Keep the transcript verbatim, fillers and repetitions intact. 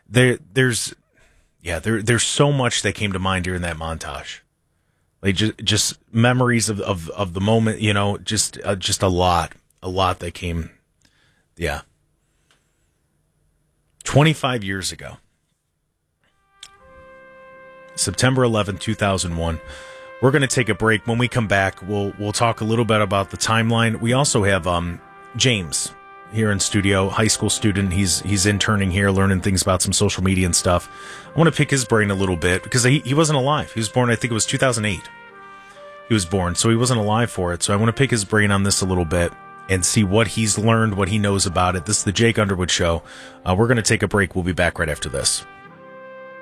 there, there's, yeah, there, there's so much that came to mind during that montage. Like just, just memories of, of, of the moment, you know, just, uh, just a lot, a lot that came. Yeah. twenty-five years ago. September eleventh, two thousand one. We're going to take a break. When we come back, we'll we'll talk a little bit about the timeline. We also have um, James here in studio, high school student. He's he's interning here, learning things about some social media and stuff. I want to pick his brain a little bit because he, he wasn't alive. He was born, I think it was two thousand eight. He was born, so he wasn't alive for it. So I want to pick his brain on this a little bit and see what he's learned, what he knows about it. This is the Jake Underwood Show. Uh, we're going to take a break. We'll be back right after this.